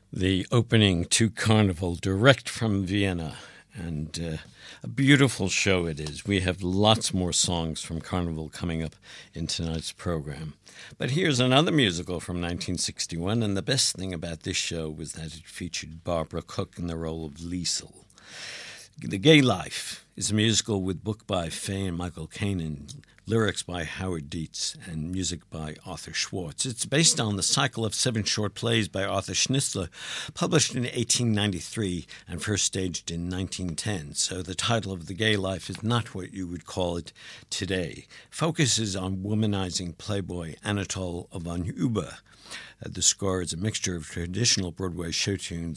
The opening to Carnival direct from Vienna, and a beautiful show it is. We have lots more songs from Carnival coming up in tonight's program. But here's another musical from 1961, and the best thing about this show was that it featured Barbara Cook in the role of Liesl. The Gay Life is a musical with book by Faye and Michael Caine and lyrics by Howard Dietz and music by Arthur Schwartz. It's based on the cycle of 7 short plays by Arthur Schnitzler, published in 1893 and first staged in 1910. So the title of The Gay Life is not what you would call it today. Focuses on womanizing playboy Anatole von Uber. The score is a mixture of traditional Broadway show tunes